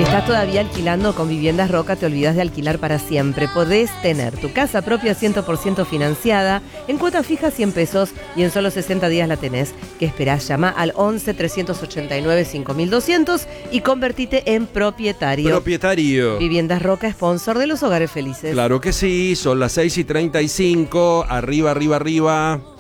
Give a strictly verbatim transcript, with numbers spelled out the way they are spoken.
¿Estás todavía alquilando con Viviendas Roca? Te olvidas de alquilar para siempre. Podés tener tu casa propia cien por ciento financiada, en cuotas fijas cien pesos y en solo sesenta días la tenés. ¿Qué esperás? Llama al once, trescientos ochenta y nueve, cinco mil doscientos y convertite en propietario. Propietario. Viviendas Roca, sponsor de los hogares felices. Claro que sí, son las seis y treinta y cinco. Arriba, arriba, arriba.